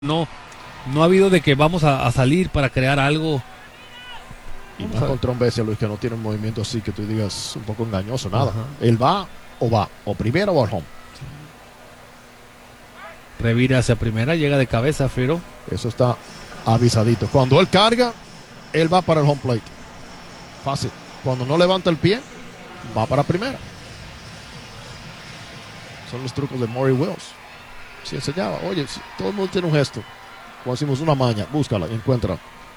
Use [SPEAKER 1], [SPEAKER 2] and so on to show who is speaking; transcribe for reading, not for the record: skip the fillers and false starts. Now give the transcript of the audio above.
[SPEAKER 1] No ha habido de que vamos a salir para crear algo.
[SPEAKER 2] Y más contra un Bessia, Luis, que no tiene un movimiento así que tú digas un poco engañoso, nada.
[SPEAKER 1] Ajá.
[SPEAKER 2] Él va, o primero o al home.
[SPEAKER 1] Revira hacia primera, llega de cabeza, Firo.
[SPEAKER 2] Eso está avisadito. Cuando él carga, él va para el home plate. Fácil. Cuando no levanta el pie, va para primera. Son los trucos de Maury Wills. Si enseñaba, oye, si todo el mundo tiene un gesto. Cuando decimos una maña, búscala y encuentra.